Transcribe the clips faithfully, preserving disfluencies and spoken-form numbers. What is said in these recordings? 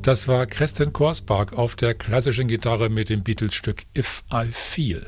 Das war Kristen Korsbach auf der klassischen Gitarre mit dem Beatles-Stück If I Feel.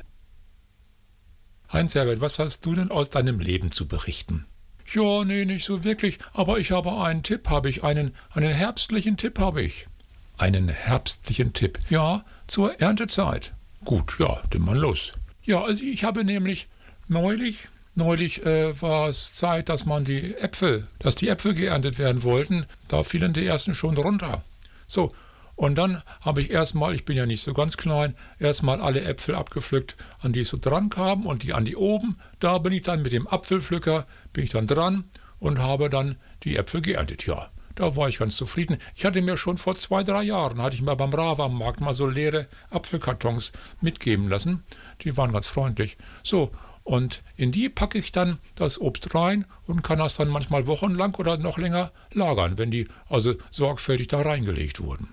Heinz-Herbert, was hast du denn aus deinem Leben zu berichten? Ja, nee, nicht so wirklich, aber ich habe einen Tipp, habe ich, einen, einen herbstlichen Tipp habe ich. Einen herbstlichen Tipp? Ja, zur Erntezeit. Gut, ja, dann mal los. Ja, also ich habe nämlich neulich, neulich äh, war es Zeit, dass man die Äpfel, dass die Äpfel geerntet werden wollten, da fielen die ersten schon runter. So, und dann habe ich erstmal, ich bin ja nicht so ganz klein, erstmal alle Äpfel abgepflückt, an die so dran kamen und die an die oben. Da bin ich dann mit dem Apfelpflücker, bin ich dann dran und habe dann die Äpfel geerntet. Ja, da war ich ganz zufrieden. Ich hatte mir schon vor zwei, drei Jahren, hatte ich mir beim Brava-Markt mal so leere Apfelkartons mitgeben lassen. Die waren ganz freundlich. So, und in die packe ich dann das Obst rein und kann das dann manchmal wochenlang oder noch länger lagern, wenn die also sorgfältig da reingelegt wurden.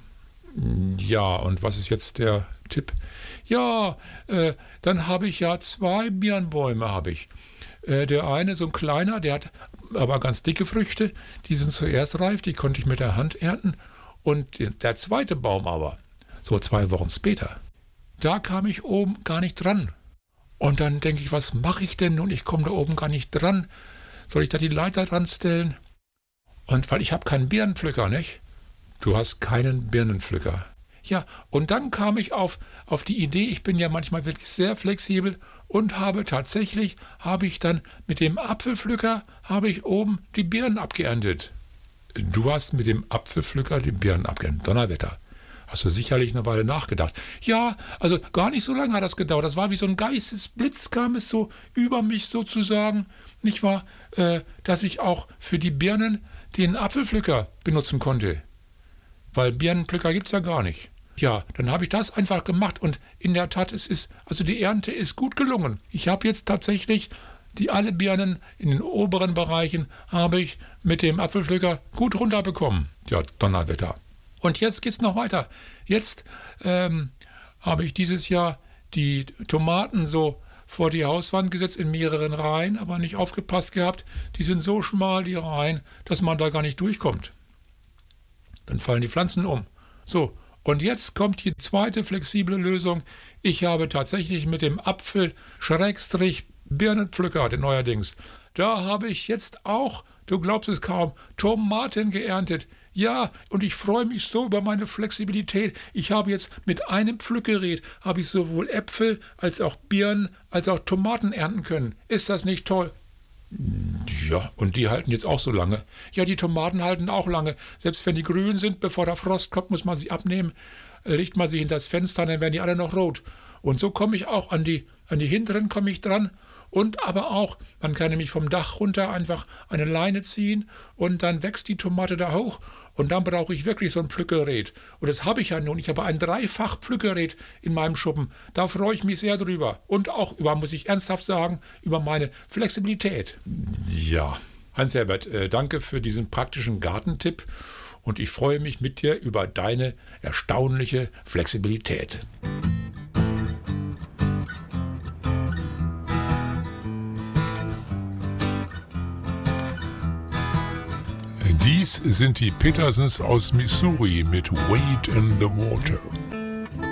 Ja, und was ist jetzt der Tipp? Ja, äh, dann habe ich ja zwei Birnbäume, habe ich. Äh, der eine, so ein kleiner, der hat aber ganz dicke Früchte, die sind zuerst reif, die konnte ich mit der Hand ernten. Und der zweite Baum aber, so zwei Wochen später, da kam ich oben gar nicht dran. Und dann denke ich, was mache ich denn nun? Ich komme da oben gar nicht dran. Soll ich da die Leiter dran stellen? Und weil ich habe keinen Birnenpflücker, nicht? Du hast keinen Birnenpflücker. Ja, und dann kam ich auf, auf die Idee, ich bin ja manchmal wirklich sehr flexibel und habe tatsächlich, habe ich dann mit dem Apfelpflücker, habe ich oben die Birnen abgeerntet. Du hast mit dem Apfelpflücker die Birnen abgeerntet. Donnerwetter. Hast du sicherlich eine Weile nachgedacht. Ja, also gar nicht so lange hat das gedauert. Das war wie so ein Geistesblitz, kam es so über mich sozusagen, nicht wahr, äh, dass ich auch für die Birnen den Apfelpflücker benutzen konnte. Weil Birnenpflücker gibt es ja gar nicht. Ja, dann habe ich das einfach gemacht und in der Tat, es ist, also die Ernte ist gut gelungen. Ich habe jetzt tatsächlich die alle Birnen in den oberen Bereichen habe ich mit dem Apfelpflücker gut runterbekommen. Ja, Donnerwetter. Und jetzt geht's noch weiter. Jetzt ähm, habe ich dieses Jahr die Tomaten so vor die Hauswand gesetzt in mehreren Reihen, aber nicht aufgepasst gehabt. Die sind so schmal, die Reihen, dass man da gar nicht durchkommt. Dann fallen die Pflanzen um. So, und jetzt kommt die zweite flexible Lösung. Ich habe tatsächlich mit dem Apfel-Birnenpflücker, den neuerdings, da habe ich jetzt auch, du glaubst es kaum, Tomaten geerntet. Ja, und ich freue mich so über meine Flexibilität. Ich habe jetzt mit einem Pflückgerät, habe ich sowohl Äpfel als auch Birnen als auch Tomaten ernten können. Ist das nicht toll? Ja, und die halten jetzt auch so lange. Ja, die Tomaten halten auch lange. Selbst wenn die grün sind, bevor der Frost kommt, muss man sie abnehmen. Legt man sie hinter das Fenster, dann werden die alle noch rot. Und so komme ich auch an die, an die hinteren komme ich dran. Und aber auch, man kann nämlich vom Dach runter einfach eine Leine ziehen und dann wächst die Tomate da hoch. Und dann brauche ich wirklich so ein Pflückgerät. Und das habe ich ja nun. Ich habe ein Dreifach-Pflückgerät in meinem Schuppen. Da freue ich mich sehr drüber. Und auch über, muss ich ernsthaft sagen, über meine Flexibilität. Ja, Heinz-Herbert, äh, danke für diesen praktischen Gartentipp. Und ich freue mich mit dir über deine erstaunliche Flexibilität. Dies sind die Petersens aus Missouri mit Wade in the Water.